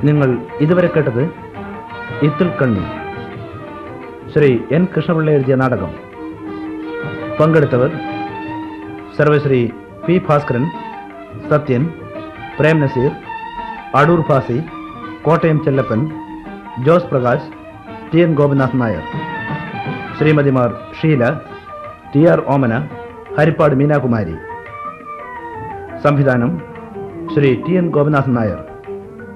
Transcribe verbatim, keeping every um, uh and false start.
നിങ്ങൾ ഇതുവരെ കേട്ടത് ഇത്തിൽ കണ്ണി, ശ്രീ എൻ കൃഷ്ണപിള്ള എഴുതിയ നാടകം. പങ്കെടുത്തവർ സർവശ്രീ P Bhaskaran, Sathyan, Prem Naseer, Adoor Bhasi, Kottayam Chellappan, Jose Prakash, T N Gopinath Nair. ശ്രീമതിമാർ Sheela, T R ഓമന, ഹരിപ്പാട് മീനാകുമാരി. സംവിധാനം ശ്രീ ടി എൻ ഗോപിനാഥ് നായർ.